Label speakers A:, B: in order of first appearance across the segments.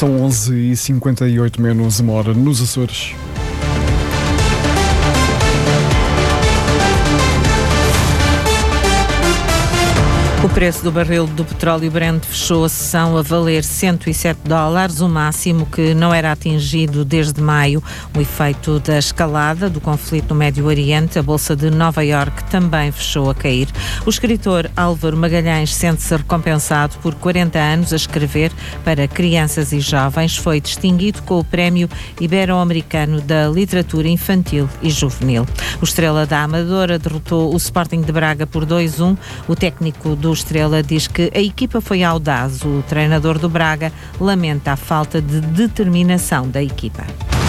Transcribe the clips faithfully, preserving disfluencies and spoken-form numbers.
A: São onze e cinquenta e oito menos uma hora nos Açores.
B: O preço do barril do petróleo Brent fechou a sessão a valer cento e sete dólares, o máximo que não era atingido desde maio. O efeito da escalada do conflito no Médio Oriente, a Bolsa de Nova Iorque também fechou a cair. O escritor Álvaro Magalhães sente-se recompensado por quarenta anos a escrever para crianças e jovens. Foi distinguido com o Prémio Ibero-Americano da Literatura Infantil e Juvenil. O Estrela da Amadora derrotou o Sporting de Braga por dois a um. O técnico do Estrela diz que a equipa foi audaz. O treinador do Braga lamenta a falta de determinação da equipa.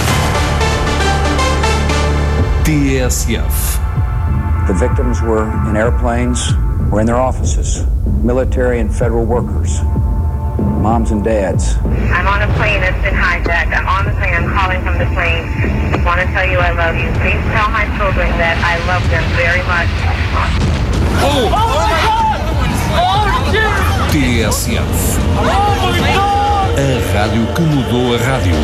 C: T S F.
D: The victims were in airplanes or in their offices, military and federal workers, moms and dads.
E: I'm on a plane that's been hijacked. I'm on the plane. I'm calling from the plane. I want to tell you I love you. Please tell my children that I love them very much.
C: Oh!
F: Oh my God! Oh, shit!
C: T S F.
F: Oh my God!
C: A rádio que mudou a rádio.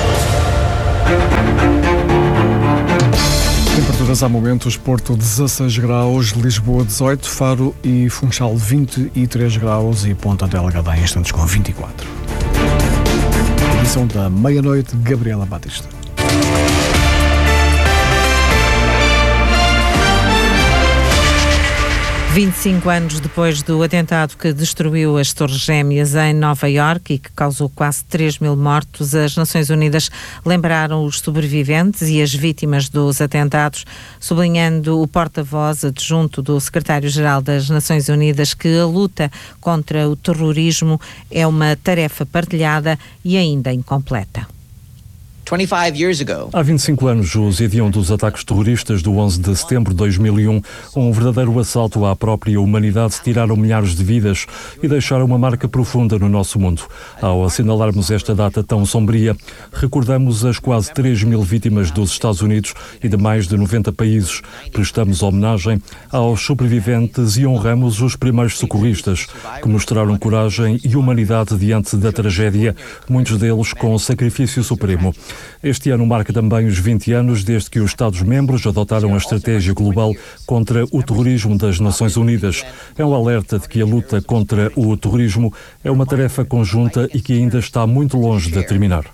A: Temperaturas há momentos: Porto dezasseis graus, Lisboa dezoito, Faro e Funchal vinte e três graus e Ponta Delgada em instantes com vinte e quatro. Edição da meia-noite, Gabriela Batista.
B: vinte e cinco anos depois do atentado que destruiu as Torres Gêmeas em Nova Iorque e que causou quase três mil mortos, as Nações Unidas lembraram os sobreviventes e as vítimas dos atentados, sublinhando o porta-voz adjunto do secretário-geral das Nações Unidas que a luta contra o terrorismo é uma tarefa partilhada e ainda incompleta.
G: Há vinte e cinco anos, os hediondos dos ataques terroristas do onze de setembro de dois mil e um, um verdadeiro assalto à própria humanidade, tiraram milhares de vidas e deixaram uma marca profunda no nosso mundo. Ao assinalarmos esta data tão sombria, recordamos as quase três mil vítimas dos Estados Unidos e de mais de noventa países. Prestamos homenagem aos sobreviventes e honramos os primeiros socorristas, que mostraram coragem e humanidade diante da tragédia, muitos deles com sacrifício supremo. Este ano marca também os vinte anos desde que os Estados-membros adotaram a Estratégia Global contra o Terrorismo das Nações Unidas. É um alerta de que a luta contra o terrorismo é uma tarefa conjunta e que ainda está muito longe de terminar.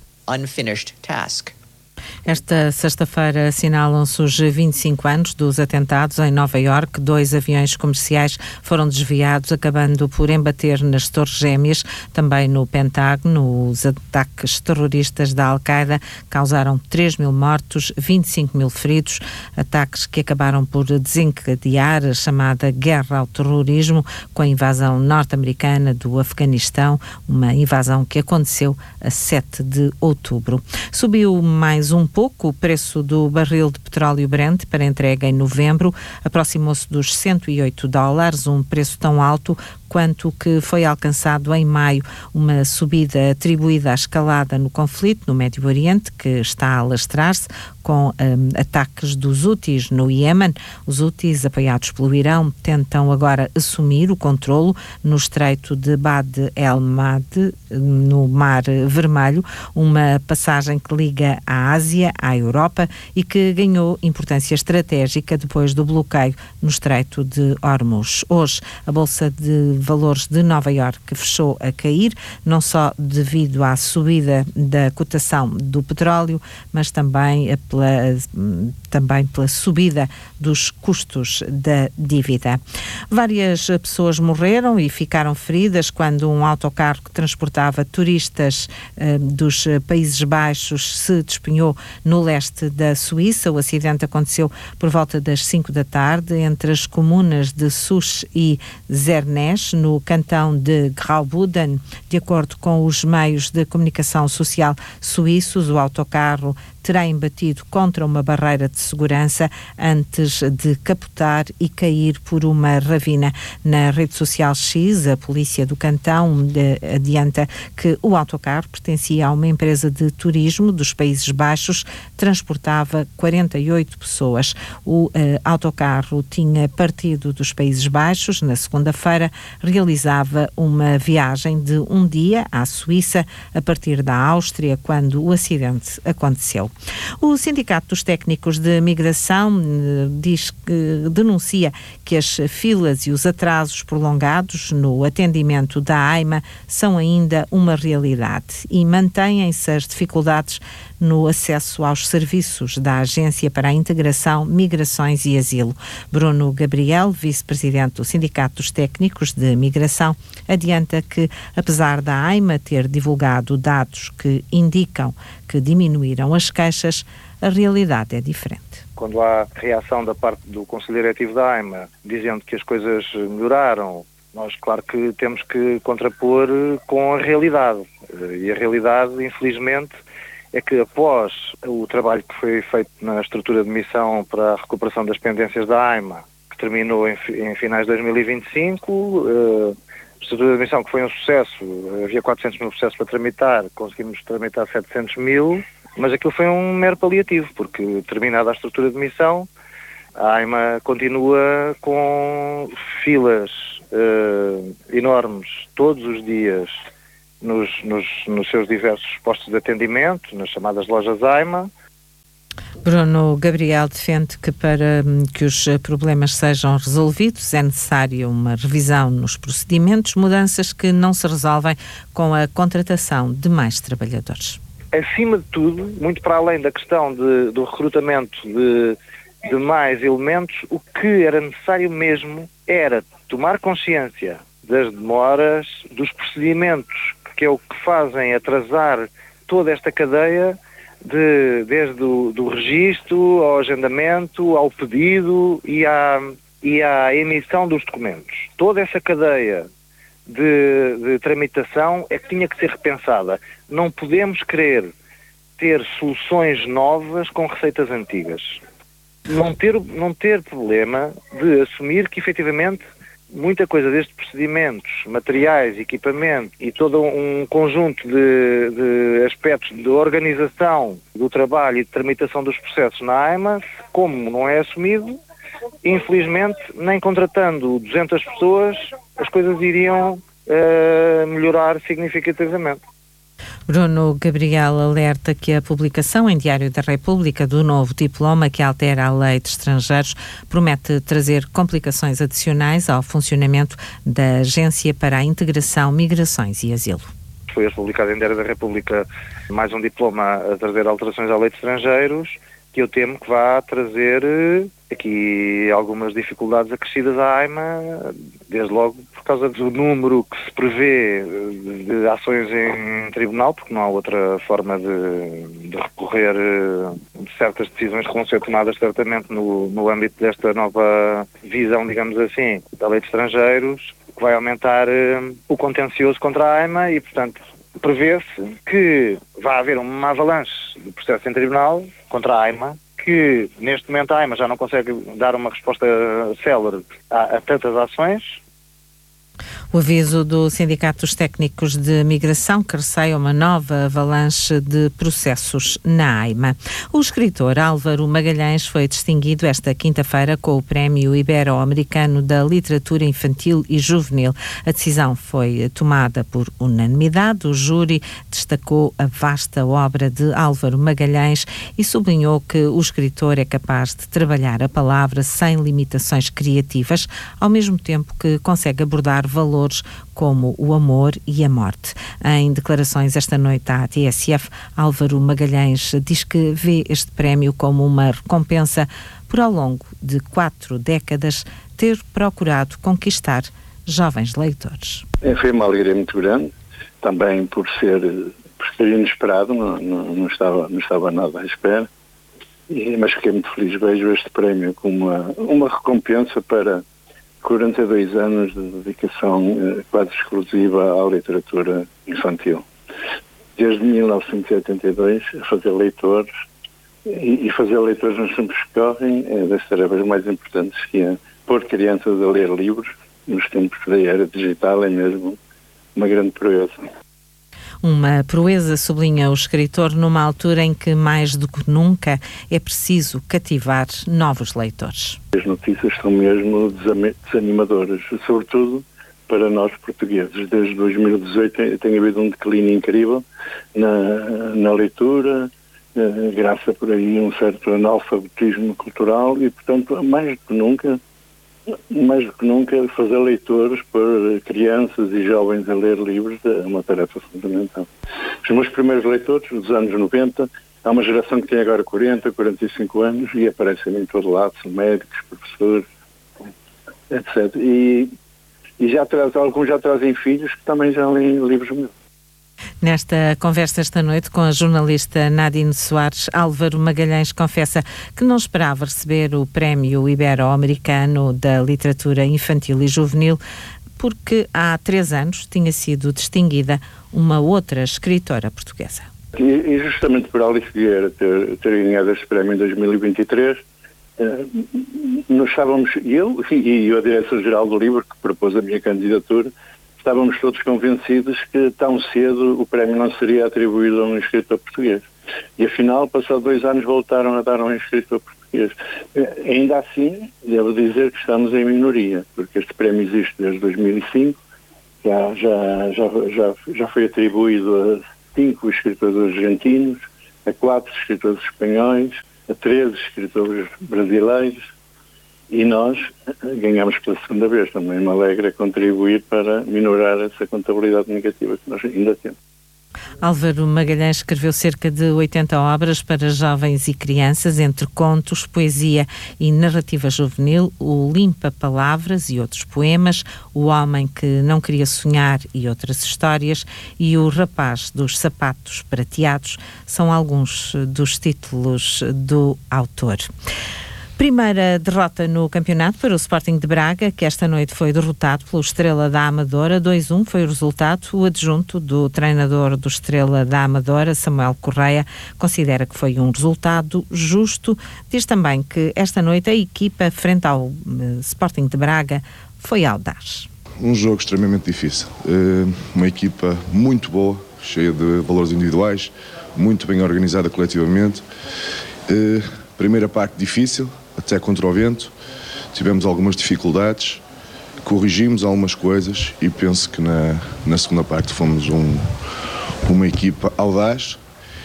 B: Esta sexta-feira assinalam-se os vinte e cinco anos dos atentados em Nova Iorque. Dois aviões comerciais foram desviados, acabando por embater nas Torres Gêmeas. Também no Pentágono, os ataques terroristas da Al-Qaeda causaram três mil mortos, vinte e cinco mil feridos. Ataques que acabaram por desencadear a chamada guerra ao terrorismo com a invasão norte-americana do Afeganistão, uma invasão que aconteceu a sete de outubro. Subiu mais um pouco o preço do barril de petróleo Brent para entrega em novembro, aproximou-se dos cento e oito dólares, um preço tão alto quanto o que foi alcançado em maio, uma subida atribuída à escalada no conflito no Médio Oriente, que está a alastrar-se com um, ataques dos Houthis no Iémen. Os Houthis, apoiados pelo Irão, tentam agora assumir o controlo no estreito de Bab el-Mad, no Mar Vermelho, uma passagem que liga a Ásia à Europa e que ganhou importância estratégica depois do bloqueio no estreito de Hormuz. Hoje, a Bolsa de Valores de Nova Iorque fechou a cair, não só devido à subida da cotação do petróleo, mas também pela, também pela subida dos custos da dívida. Várias pessoas morreram e ficaram feridas quando um autocarro que transportava turistas eh, dos Países Baixos se despenhou no leste da Suíça. O acidente aconteceu por volta das cinco da tarde entre as comunas de Sousse e Zernez, no cantão de Graubünden. De acordo com os meios de comunicação social suíços, o autocarro terá embatido contra uma barreira de segurança antes de capotar e cair por uma ravina. Na rede social X, a polícia do Cantão eh, adianta que o autocarro pertencia a uma empresa de turismo dos Países Baixos, transportava quarenta e oito pessoas. O eh, autocarro tinha partido dos Países Baixos na segunda-feira, realizava uma viagem de um dia à Suíça a partir da Áustria quando o acidente aconteceu. O Sindicato dos Técnicos de Migração eh, diz que denuncia que as filas e os atrasos prolongados no atendimento da AIMA são ainda uma realidade e mantêm-se as dificuldades no acesso aos serviços da Agência para a Integração, Migrações e Asilo. Bruno Gabriel, vice-presidente do Sindicato dos Técnicos de Migração, adianta que, apesar da AIMA ter divulgado dados que indicam que diminuíram as queixas, a realidade é diferente.
H: Quando há reação da parte do Conselho Diretivo da AIMA dizendo que as coisas melhoraram, nós, claro que temos que contrapor com a realidade. E a realidade, infelizmente, é que após o trabalho que foi feito na estrutura de missão para a recuperação das pendências da AIMA, que terminou em, em finais de dois mil e vinte e cinco, uh, a estrutura de missão que foi um sucesso, havia quatrocentos mil processos para tramitar, conseguimos tramitar setecentos mil, mas aquilo foi um mero paliativo, porque terminada a estrutura de missão, a AIMA continua com filas uh, enormes todos os dias, Nos, nos, nos seus diversos postos de atendimento, nas chamadas lojas AIMA.
B: Bruno Gabriel defende que para que os problemas sejam resolvidos é necessária uma revisão nos procedimentos, mudanças que não se resolvem com a contratação de mais trabalhadores.
H: Acima de tudo, muito para além da questão de, do recrutamento de, de mais elementos, o que era necessário mesmo era tomar consciência das demoras, dos procedimentos que é o que fazem atrasar toda esta cadeia, de, desde o do registro, ao agendamento, ao pedido e à, e à emissão dos documentos. Toda essa cadeia de, de tramitação é que tinha que ser repensada. Não podemos querer ter soluções novas com receitas antigas. Não ter, não ter problema de assumir que, efetivamente, muita coisa destes procedimentos, materiais, equipamento e todo um conjunto de, de aspectos de organização do trabalho e de tramitação dos processos na AIMA, como não é assumido, infelizmente, nem contratando duzentas pessoas, as coisas iriam uh, melhorar significativamente.
B: Bruno Gabriel alerta que a publicação em Diário da República do novo diploma que altera a lei de estrangeiros promete trazer complicações adicionais ao funcionamento da Agência para a Integração, Migrações e Asilo.
H: Foi publicado em Diário da República mais um diploma a trazer alterações à lei de estrangeiros, que eu temo que vá trazer aqui algumas dificuldades acrescidas à AIMA, desde logo por causa do número que se prevê de ações em tribunal, porque não há outra forma de, de recorrer de certas decisões que vão ser tomadas certamente no, no âmbito desta nova visão, digamos assim, da lei de estrangeiros, que vai aumentar uh, o contencioso contra a AIMA e, portanto, prevê-se que vai haver uma avalanche de processo em tribunal contra a AIMA, que neste momento a AIMA já não consegue dar uma resposta célere a, a tantas ações.
B: O aviso do Sindicato dos Técnicos de Migração que receia uma nova avalanche de processos na AIMA. O escritor Álvaro Magalhães foi distinguido esta quinta-feira com o Prémio Ibero-Americano da Literatura Infantil e Juvenil. A decisão foi tomada por unanimidade. O júri destacou a vasta obra de Álvaro Magalhães e sublinhou que o escritor é capaz de trabalhar a palavra sem limitações criativas, ao mesmo tempo que consegue abordar valores como o amor e a morte. Em declarações esta noite à T S F, Álvaro Magalhães diz que vê este prémio como uma recompensa por, ao longo de quatro décadas, ter procurado conquistar jovens leitores.
I: Foi uma alegria muito grande, também por ser, por ser inesperado, não, não, não, estava, não estava nada à espera, e, mas fiquei muito feliz. Vejo este prémio como uma, uma recompensa para quarenta e dois anos de dedicação eh, quase exclusiva à literatura infantil. Desde mil novecentos e oitenta e dois a fazer leitores e, e fazer leitores nos tempos que correm é das tarefas mais importantes que é. Pôr crianças a ler livros nos tempos da era digital é mesmo uma grande proeza.
B: Uma proeza, sublinha o escritor, numa altura em que, mais do que nunca, é preciso cativar novos leitores.
I: As notícias são mesmo desanimadoras, sobretudo para nós portugueses. Desde dois mil e dezoito tem havido um declínio incrível na, na leitura, eh, graças por aí a um certo analfabetismo cultural e, portanto, mais do que nunca, mais do que nunca, fazer leitores para crianças e jovens a ler livros é uma tarefa fundamental. Os meus primeiros leitores, dos anos noventa, há uma geração que tem agora quarenta, quarenta e cinco anos e aparecem em todo lado, são médicos, professores, etcétera. E, e já traz, alguns já trazem filhos que também já leem livros meus.
B: Nesta conversa esta noite com a jornalista Nadine Soares, Álvaro Magalhães confessa que não esperava receber o Prémio Ibero-Americano da Literatura Infantil e Juvenil porque há três anos tinha sido distinguida uma outra escritora portuguesa.
I: E, e justamente por Alice Vieira ter, ter ganhado este prémio em dois mil e vinte e três, eh, nós estávamos, eu e a Direção-Geral do Livro, que propôs a minha candidatura, estávamos todos convencidos que tão cedo o prémio não seria atribuído a um escritor português. E afinal, passados dois anos, voltaram a dar a um escritor português. Ainda assim, devo dizer que estamos em minoria, porque este prémio existe desde dois mil e cinco, já, já, já, já, já foi atribuído a cinco escritores argentinos, a quatro escritores espanhóis, a treze escritores brasileiros, e nós ganhamos pela segunda vez. Também me alegra contribuir para minorar essa contabilidade negativa que nós ainda temos.
B: Álvaro Magalhães escreveu cerca de oitenta obras para jovens e crianças, entre contos, poesia e narrativa juvenil, o Limpa Palavras e outros poemas, O Homem que Não Queria Sonhar e outras histórias e O Rapaz dos Sapatos Prateados são alguns dos títulos do autor. Primeira derrota no campeonato para o Sporting de Braga, que esta noite foi derrotado pelo Estrela da Amadora. dois a um foi o resultado. O adjunto do treinador do Estrela da Amadora, Samuel Correia, considera que foi um resultado justo. Diz também que esta noite a equipa, frente ao uh, Sporting de Braga, foi audaz.
J: Um jogo extremamente difícil. Uh, uma equipa muito boa, cheia de valores individuais, muito bem organizada coletivamente. Uh, primeira parte difícil, até contra o vento, tivemos algumas dificuldades, corrigimos algumas coisas e penso que na, na segunda parte fomos um, uma equipa audaz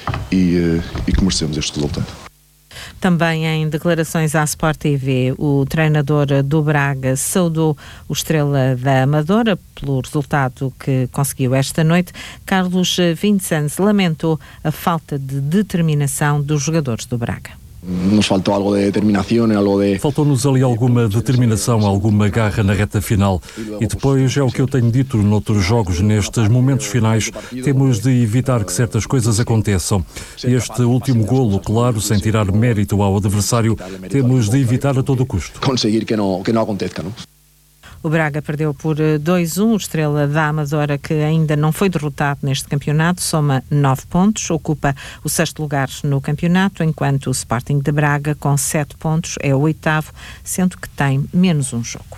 J: e, e que merecemos este resultado.
B: Também em declarações à Sport T V, o treinador do Braga saudou o Estrela da Amadora pelo resultado que conseguiu esta noite. Carlos Vincent lamentou a falta de determinação dos jogadores do Braga.
K: Nos faltou algo de determinação, algo de...
G: Faltou-nos ali alguma determinação, alguma garra na reta final. E depois é o que eu tenho dito noutros jogos, nestes momentos finais, temos de evitar que certas coisas aconteçam. Este último golo, claro, sem tirar mérito ao adversário, temos de evitar a todo custo.
K: Conseguir que não, que não aconteça, não?
B: O Braga perdeu por dois a um, o Estrela da Amadora, que ainda não foi derrotado neste campeonato, soma nove pontos, ocupa o sexto lugar no campeonato, enquanto o Sporting de Braga, com sete pontos, é o oitavo, sendo que tem menos um jogo.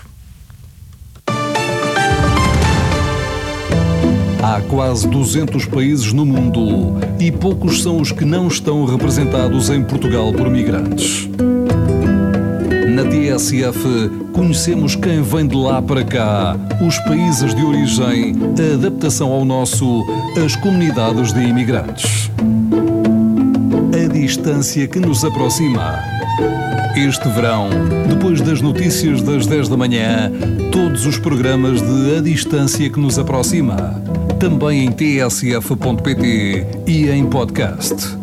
C: Há quase duzentos países no mundo e poucos são os que não estão representados em Portugal por migrantes. Na T S F, conhecemos quem vem de lá para cá, os países de origem, a adaptação ao nosso, as comunidades de imigrantes. A distância que nos aproxima. Este verão, depois das notícias das dez da manhã, todos os programas de A Distância que nos aproxima. Também em t s f ponto p t e em podcast.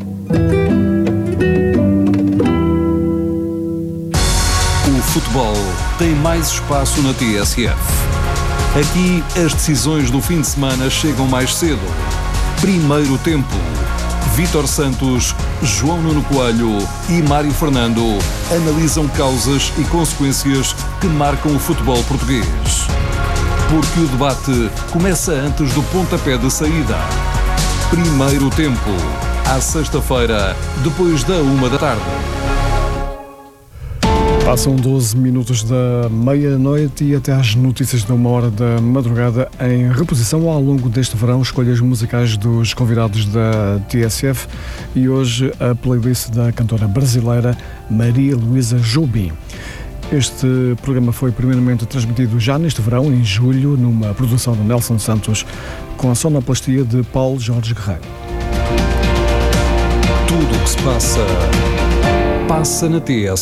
C: O futebol tem mais espaço na T S F. Aqui, as decisões do fim de semana chegam mais cedo. Primeiro tempo. Vítor Santos, João Nuno Coelho e Mário Fernando analisam causas e consequências que marcam o futebol português. Porque o debate começa antes do pontapé de saída. Primeiro tempo. à sexta-feira, depois da uma da tarde.
A: Passam doze minutos da meia-noite e até às notícias de uma hora da madrugada em reposição ao longo deste verão, escolhas musicais dos convidados da T S F e hoje a playlist da cantora brasileira Maria Luísa Jobim. Este programa foi primeiramente transmitido já neste verão, em julho, numa produção de Nelson Santos, com a sonoplastia de Paulo Jorge Guerreiro.
C: Tudo o que se passa, passa na T S F.